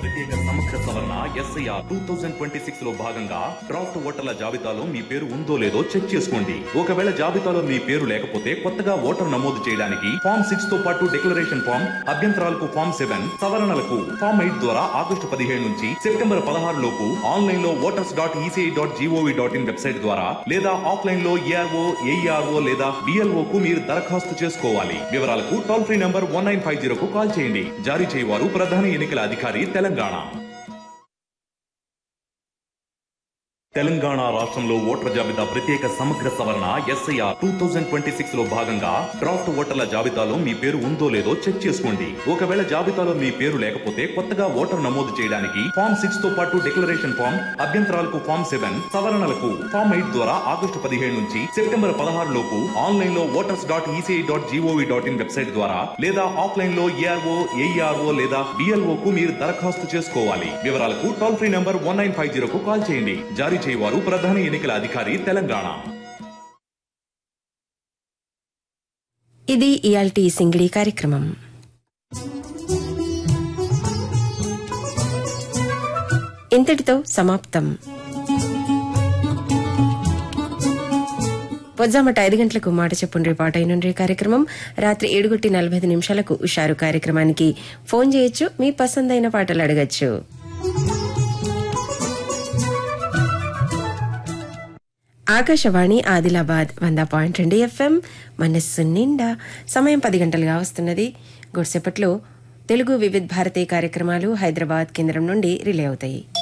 ప్రత్యేక సమగ్ర సవరణ ఎస్ఐఆర్ 2026 లో భాగంగా డ్రాఫ్ట్ ఓటర్ల జాబితాలో మీ పేరు ఉందో లేదో చెక్ చేసుకోండి. ఒకవేళ జాబితాలో మీ పేరు లేకపోతే కొత్తగా ఓటర్ నమోదు చేయడానికి ఫామ్ 6 తో పాటు డిక్లరేషన్ ఫామ్, అభ్యంతరాలకు ఫామ్ 7, సవరణలకు ఫామ్ 8 ద్వారా ఆగస్టు 15 నుంచి సెప్టెంబర్ 16 లోపు ఆన్లైన్ లో voters.eci.gov.in వెబ్సైట్ ద్వారా లేదా ఆఫ్లైన్ లో ఏఆర్ఓ, ఏఈఆర్ఓ లేదా బిఎల్ఓ కు మీరు దరఖాస్తు చేసుకోవాలి. వివరాలకు టోల్ ఫ్రీ నంబర్ 1950 కు కాల్ చేయండి. జారీ చేయవారు ప్రధాన ఎన్నికల అధికారి, తెలంగాణ. తెలంగాణ రాష్ట్రంలో ఓటర్ల జాబితా ప్రత్యేక సమగ్ర సవరణ ఎస్ఐఆర్ 2026 లో భాగంగా డ్రాఫ్ట్ ఓటర్ల జాబితాలో మీ పేరు ఉందో లేదో చెక్ చేసుకోండి. ఒకవేళ జాబితాలో మీ పేరు లేకపోతే కొత్తగా ఓటర్ నమోదు చేయడానికి ఫామ్ 6 తో పాటు డిక్లరేషన్ ఫామ్, అభ్యంతరాలకు ఫామ్ 7, సవరణలకు ఫామ్ 8 ద్వారా ఆగస్టు 15 నుంచి సెప్టెంబర్ 16 లోపు ఆన్లైన్ లో voters.eci.gov.in వెబ్సైట్ ద్వారా లేదా ఆఫ్లైన్ లో ఏఆర్ఓ, ఏఈఆర్ఓ లేదా బిఎల్ఓ కు మీరు దరఖాస్తు చేసుకోవాలి. వివరాలకు టోల్ ఫ్రీ నంబర్ 1950 కు కాల్ చేయండి. జారీ చేయవారు ప్రధాన ఎన్నికల అధికారి, తెలంగాణ. ఇది ఇయాల్టీ సింగిడి కార్యక్రమం. ఇంతటితో సమాప్తం. పొద్దుమట 5 గంటలకు మాట చెప్పుండ్రి పాట అయినుండ్రి కార్యక్రమం. రాత్రి 7:45 ఉషారు కార్యక్రమానికి ఫోన్ చేయొచ్చు, మీ పసందైన పాటలు అడగచ్చు. ఆకాశవాణి ఆదిలాబాద్ 100.2 FM మనస్సు నిండా. సమయం 10 గంటలుగా వస్తున్నది. గొడ్సేపట్లో తెలుగు వివిధ భారతీయ కార్యక్రమాలు హైదరాబాద్ కేంద్రం నుండి రిలే అవుతాయి.